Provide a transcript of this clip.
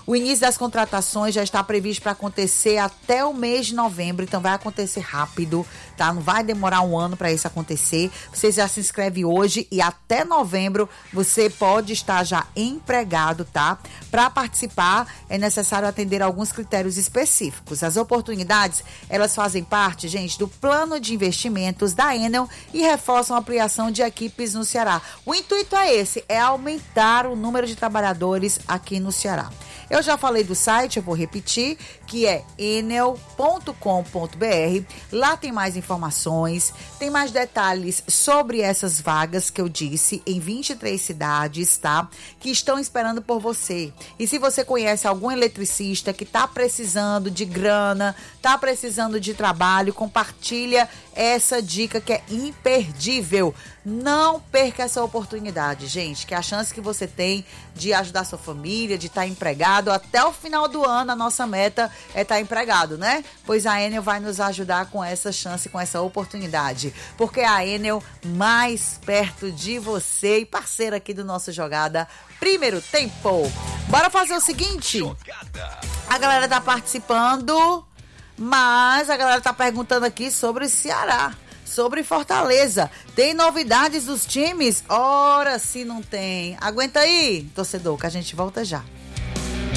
O início das contratações já está previsto para acontecer até o mês de novembro, então vai acontecer rápido, tá? Não vai demorar um ano para isso acontecer. Você já se inscreve hoje e até novembro você pode estar já empregado, tá? Para participar é necessário atender alguns critérios específicos. As oportunidades, elas fazem parte, gente, do plano de investimentos da Enel e reforçam a ampliação de equipes no Ceará. O intuito é esse, é aumentar o número de trabalhadores aqui no Ceará. Eu já falei do site, eu vou repetir, que é enel.com.br. Lá tem mais informações, tem mais detalhes sobre essas vagas que eu disse em 23 cidades, tá? Que estão esperando por você. E se você conhece algum eletricista que está precisando de grana, está precisando de trabalho, compartilha essa dica que é imperdível. Não perca essa oportunidade, gente, que é a chance que você tem de ajudar sua família, de estar empregado. Até o final do ano, a nossa meta é estar empregado, né? Pois a Enel vai nos ajudar com essa chance, com essa oportunidade. Porque a Enel mais perto de você e parceira aqui do nosso Jogada Primeiro Tempo. Bora fazer o seguinte? A galera tá participando, mas a galera tá perguntando aqui sobre o Ceará, sobre Fortaleza. Tem novidades dos times? Ora, se não tem. Aguenta aí, torcedor, que a gente volta já.